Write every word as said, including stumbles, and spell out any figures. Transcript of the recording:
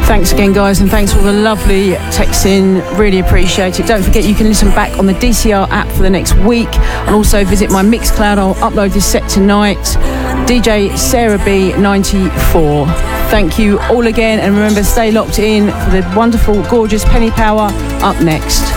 Thanks again, guys, and thanks for the lovely texting. Really appreciate it. Don't forget you can listen back on the D C R app for the next week, and also visit my Mixcloud. I'll upload this set tonight. D J Sarah B ninety-four. Thank you all again, and remember, stay locked in for the wonderful, gorgeous Penny Power up next.